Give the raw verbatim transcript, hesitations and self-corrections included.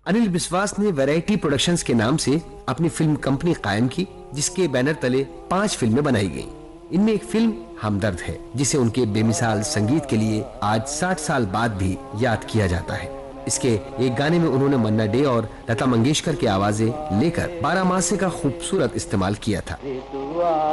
अनिल बिस्वास ने variety productions के नाम से अपनी फिल्म कंपनी कायम की, जिसके बैनर तले पांच फिल्में बनाई गईं। इनमें एक फिल्म हमदर्द है, जिसे उनके बेमिसाल संगीत के लिए आज साठ साल बाद भी याद किया जाता है। इसके एक गाने में उन्होंने मन्ना डे और लता मंगेशकर की आवाजें लेकर बारहमासे का खूबसूरत इस्तेमाल किया था।